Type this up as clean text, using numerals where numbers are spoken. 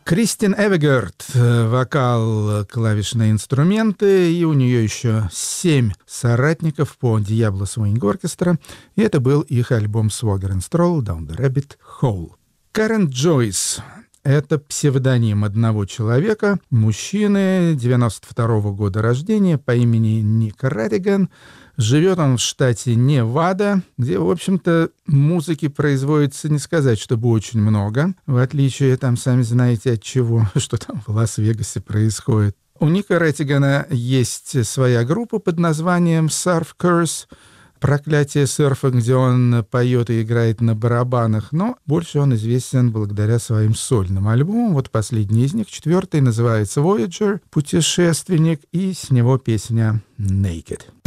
Кристин Эвегерт, вокал, клавишные инструменты, и у нее еще 7 соратников по Diablo Swing Orchestra, и это был их альбом Swagger and Stroll Down the Rabbit Hole. Карен Джойс — это псевдоним одного человека, мужчины 92-го года рождения по имени Ник Радиган. Живет он в штате Невада, где, в общем-то, музыки производится, не сказать, чтобы очень много, в отличие, там, сами знаете, от чего, что там в Лас-Вегасе происходит. У Ника Радигана есть своя группа под названием Surf Curse, «Проклятие серфа», где он поет и играет на барабанах, но больше он известен благодаря своим сольным альбомам. Вот последний из них, 4-й, называется Voyager, «Путешественник», и с него песня «Naked».